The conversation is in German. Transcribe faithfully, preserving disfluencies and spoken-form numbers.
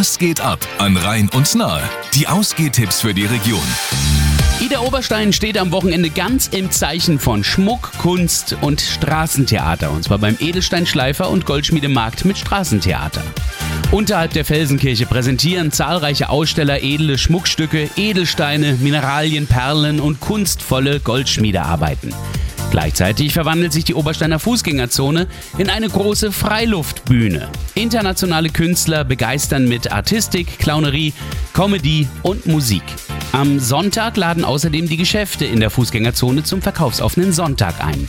Was geht ab an Rhein und Nahe? Die Ausgehtipps für die Region. Ida Oberstein steht am Wochenende ganz im Zeichen von Schmuck, Kunst und Straßentheater. Und zwar beim Edelsteinschleifer und Goldschmiedemarkt mit Straßentheater. Unterhalb der Felsenkirche präsentieren zahlreiche Aussteller edle Schmuckstücke, Edelsteine, Mineralien, Perlen und kunstvolle Goldschmiedearbeiten. Gleichzeitig verwandelt sich die Obersteiner Fußgängerzone in eine große Freiluftbühne. Internationale Künstler begeistern mit Artistik, Clownerie, Comedy und Musik. Am Sonntag laden außerdem die Geschäfte in der Fußgängerzone zum verkaufsoffenen Sonntag ein.